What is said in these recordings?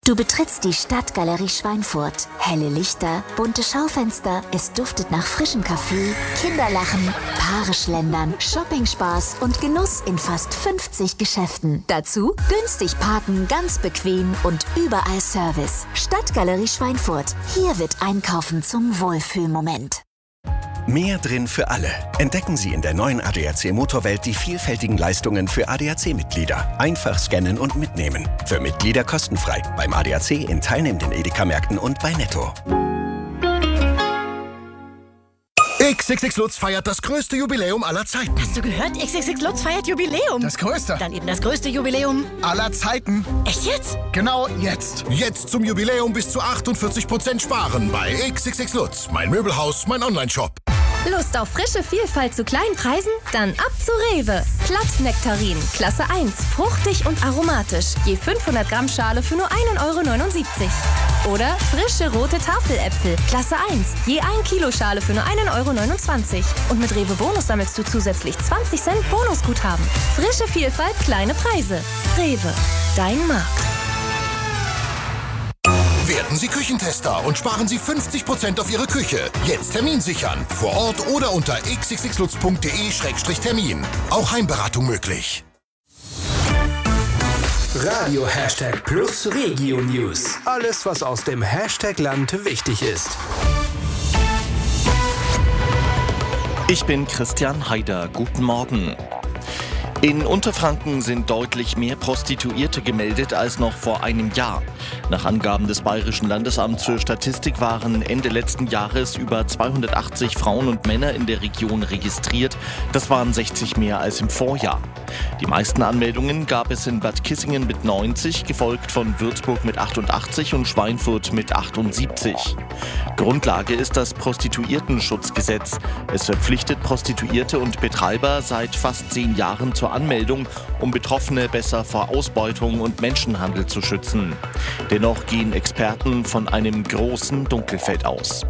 Du betrittst die Stadtgalerie Schweinfurt. Helle Lichter, bunte Schaufenster, es duftet nach frischem Kaffee, Kinderlachen, Paare schlendern, Shopping-Spaß und Genuss in fast 50 Geschäften. Dazu günstig parken, ganz bequem und überall Service. Stadtgalerie Schweinfurt. Hier wird Einkaufen zum Wohlfühlmoment. Mehr drin für alle. Entdecken Sie in der neuen ADAC Motorwelt die vielfältigen Leistungen für ADAC-Mitglieder. Einfach scannen und mitnehmen. Für Mitglieder kostenfrei. Beim ADAC in teilnehmenden Edeka-Märkten und bei Netto. XXX Lutz feiert das größte Jubiläum aller Zeiten. Hast du gehört? XXX Lutz feiert Jubiläum. Das größte. Dann eben das größte Jubiläum aller Zeiten. Echt jetzt? Genau jetzt. Jetzt zum Jubiläum bis zu 48% sparen bei XXX Lutz. Mein Möbelhaus, mein Online-Shop. Lust auf frische Vielfalt zu kleinen Preisen? Dann ab zu Rewe. Glattnektarin, Klasse 1, fruchtig und aromatisch. Je 500 Gramm Schale für nur 1,79 €. Oder frische rote Tafeläpfel, Klasse 1, je 1 Kilo Schale für nur 1,29 €. Und mit Rewe Bonus sammelst du zusätzlich 20 Cent Bonusguthaben. Frische Vielfalt, kleine Preise. Rewe, dein Markt. Werden Sie Küchentester und sparen Sie 50% auf Ihre Küche. Jetzt Termin sichern. Vor Ort oder unter xxxlutz.de/termin. Auch Heimberatung möglich. Radio #Plus Regio News. Alles, was aus dem Hashtag-Land wichtig ist. Ich bin Christian Haider. Guten Morgen. In Unterfranken sind deutlich mehr Prostituierte gemeldet als noch vor einem Jahr. Nach Angaben des Bayerischen Landesamts für Statistik waren Ende letzten Jahres über 280 Frauen und Männer in der Region registriert. Das waren 60 mehr als im Vorjahr. Die meisten Anmeldungen gab es in Bad Kissingen mit 90, gefolgt von Würzburg mit 88 und Schweinfurt mit 78. Grundlage ist das Prostituiertenschutzgesetz. Es verpflichtet Prostituierte und Betreiber seit fast 10 Jahren zur Anmeldung, um Betroffene besser vor Ausbeutung und Menschenhandel zu schützen. Dennoch gehen Experten von einem großen Dunkelfeld aus.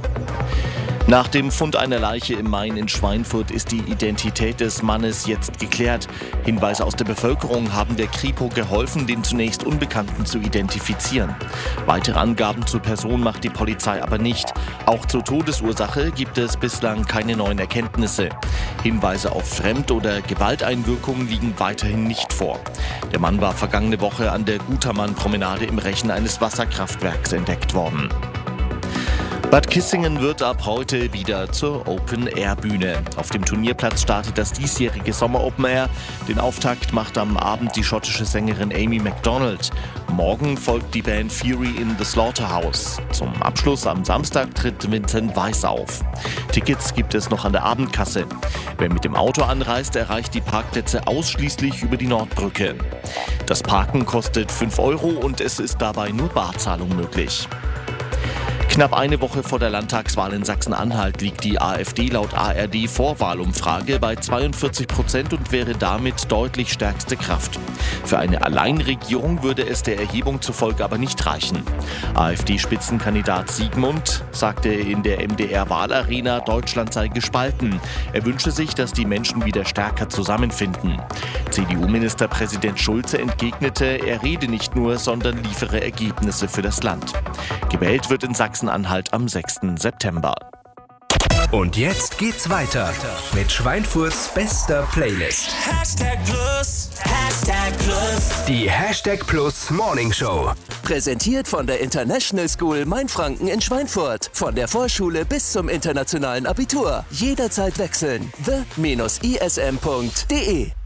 Nach dem Fund einer Leiche im Main in Schweinfurt ist die Identität des Mannes jetzt geklärt. Hinweise aus der Bevölkerung haben der Kripo geholfen, den zunächst Unbekannten zu identifizieren. Weitere Angaben zur Person macht die Polizei aber nicht. Auch zur Todesursache gibt es bislang keine neuen Erkenntnisse. Hinweise auf Fremd- oder Gewalteinwirkung liegen weiterhin nicht vor. Der Mann war vergangene Woche an der Gutermann-Promenade im Rechen eines Wasserkraftwerks entdeckt worden. Bad Kissingen wird ab heute wieder zur Open-Air-Bühne. Auf dem Turnierplatz startet das diesjährige Sommer-Open-Air. Den Auftakt macht am Abend die schottische Sängerin Amy Macdonald. Morgen folgt die Band Fury in the Slaughterhouse. Zum Abschluss am Samstag tritt Vincent Weiss auf. Tickets gibt es noch an der Abendkasse. Wer mit dem Auto anreist, erreicht die Parkplätze ausschließlich über die Nordbrücke. Das Parken kostet 5 € und es ist dabei nur Barzahlung möglich. Knapp eine Woche vor der Landtagswahl in Sachsen-Anhalt liegt die AfD laut ARD-Vorwahlumfrage bei 42% und wäre damit deutlich stärkste Kraft. Für eine Alleinregierung würde es der Erhebung zufolge aber nicht reichen. AfD-Spitzenkandidat Siegmund sagte in der MDR-Wahlarena, Deutschland sei gespalten. Er wünsche sich, dass die Menschen wieder stärker zusammenfinden. CDU-Ministerpräsident Schulze entgegnete, er rede nicht nur, sondern liefere Ergebnisse für das Land. Gewählt wird in Sachsen-Anhalt am 6. September. Und jetzt geht's weiter mit Schweinfurts bester Playlist. #Plus, Die #Plus Morning Show. präsentiert von der International School Mainfranken in Schweinfurt. Von der Vorschule bis zum internationalen Abitur. Jederzeit wechseln. the-ism.de